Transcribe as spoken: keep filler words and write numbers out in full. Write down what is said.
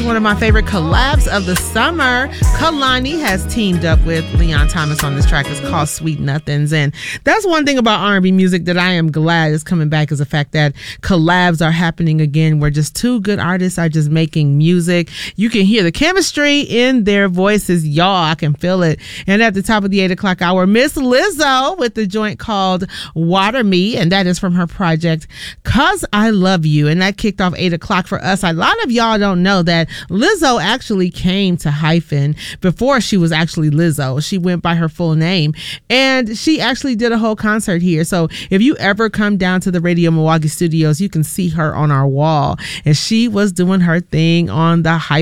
one of my favorite collabs of the summer. Kalani has teamed up with Leon Thomas on this track. It's called Sweet Nothings. And that's one thing about R and B music that I am glad is coming back, is the fact that collabs are happening again, where just two good artists are just making music. You can hear the chemistry in their voices, y'all. I can feel it. And at the top of the eight o'clock hour, Miss Lizzo with the joint called Water Me, and that is from her project Cause I Love You. And that kicked off eight o'clock for us. A lot of y'all don't know that Lizzo actually came to Hyphen before she was actually Lizzo. She went by her full name, and she actually did a whole concert here. So if you ever come down to the Radio Milwaukee studios, you can see her on our wall, and she was doing her thing on the Hyphen